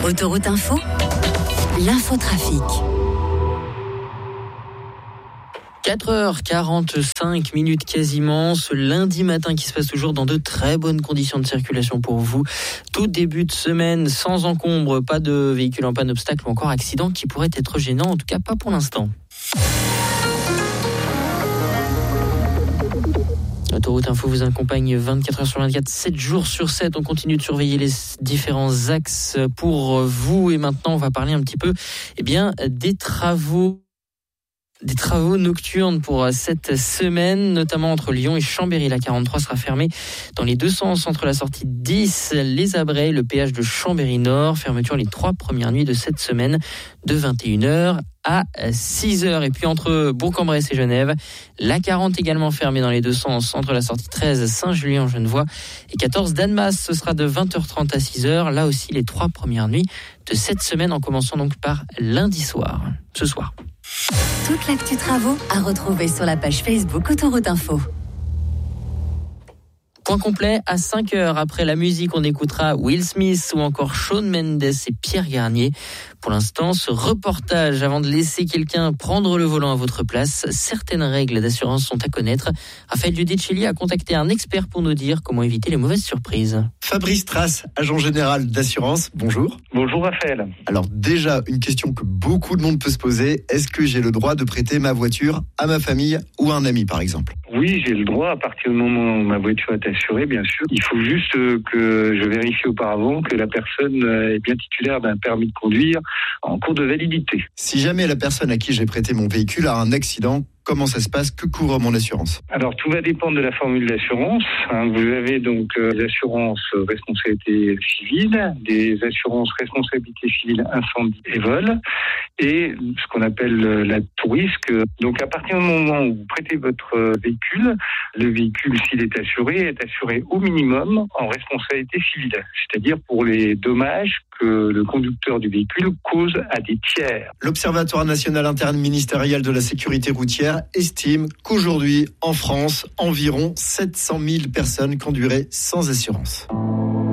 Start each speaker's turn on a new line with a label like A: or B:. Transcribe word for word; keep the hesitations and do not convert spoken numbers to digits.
A: Autoroute Info, l'infotrafic.
B: quatre heures quarante-cinq minutes quasiment, ce lundi matin qui se passe toujours dans de très bonnes conditions de circulation pour vous. Tout début de semaine sans encombre, pas de véhicule en panne, obstacle ou encore accident qui pourrait être gênant, en tout cas pas pour l'instant. Autoroute Info vous accompagne vingt-quatre heures sur vingt-quatre, sept jours sur sept. On continue de surveiller les différents axes pour vous. Et maintenant, on va parler un petit peu eh bien, des travaux. Des travaux nocturnes pour cette semaine, notamment entre Lyon et Chambéry. La quarante-trois sera fermée dans les deux sens entre la sortie dix, les Abrets, le péage de Chambéry-Nord. Fermeture les trois premières nuits de cette semaine de vingt et une heures à six heures. Et puis entre Bourg-en-Bresse et Genève, la quarante également fermée dans les deux sens entre la sortie treize, Saint-Julien-Genevois et quatorze, Danemas. Ce sera de vingt heures trente à six heures. Là aussi, les trois premières nuits de cette semaine, en commençant donc par lundi soir, ce soir.
A: Toute l'actu travaux à retrouver sur la page Facebook Autoroute Info.
B: Point complet à cinq heures. Après la musique, on écoutera Will Smith ou encore Shawn Mendes et Pierre Garnier. Pour l'instant, ce reportage, avant de laisser quelqu'un prendre le volant à votre place, certaines règles d'assurance sont à connaître. Raphaël Giudicelli a contacté un expert pour nous dire comment éviter les mauvaises surprises.
C: Fabrice Trace, agent général d'assurance, bonjour.
D: Bonjour Raphaël.
C: Alors déjà, une question que beaucoup de monde peut se poser, est-ce que j'ai le droit de prêter ma voiture à ma famille ou à un ami par exemple ?
D: Oui, j'ai le droit à partir du moment où ma voiture est assurée, bien sûr. Il faut juste que je vérifie auparavant que la personne est bien titulaire d'un permis de conduire en cours de validité.
C: Si jamais la personne à qui j'ai prêté mon véhicule a un accident, comment ça se passe ? Que couvre mon assurance ?
D: Alors, tout va dépendre de la formule d'assurance. Hein, vous avez donc euh, des assurances responsabilité civile, des assurances responsabilité civile incendie et vol, et ce qu'on appelle euh, la tout risque. Donc, à partir du moment où vous prêtez votre euh, véhicule, le véhicule, s'il est assuré, est assuré au minimum en responsabilité civile, c'est-à-dire pour les dommages que le conducteur du véhicule cause à des tiers.
C: L'Observatoire national interministériel de la sécurité routière estime qu'aujourd'hui, en France, environ sept cent mille personnes conduiraient sans assurance.